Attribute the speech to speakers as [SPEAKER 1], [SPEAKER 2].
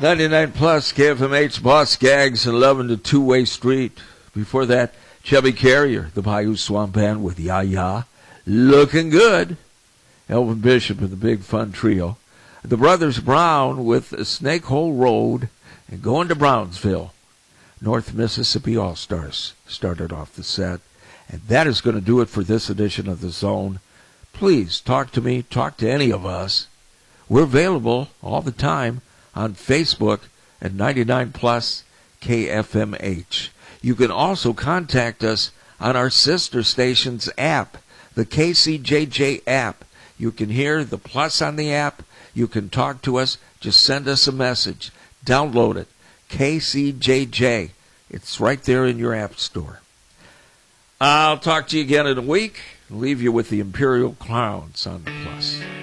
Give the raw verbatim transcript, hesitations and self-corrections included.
[SPEAKER 1] ninety-nine plus K F M H, Boss Gags, and loving the two-way street. Before that, Chubby Carrier, the Bayou Swamp Band with Ya Ya, looking good. Elvin Bishop and the Big Fun Trio. The Brothers Brown with Snake Hole Road and Going to Brownsville. North Mississippi All-Stars started off the set. And that is going to do it for this edition of The Zone. Please talk to me, talk to any of us. We're available all the time on Facebook at ninety-nine plus K F M H. You can also contact us on our sister station's app, the K C J J app. You can hear the plus on the app. You can talk to us. Just send us a message. Download it. K C J J. It's right there in your app store. I'll talk to you again in a week. Leave you with the Imperial Clowns on the Plus.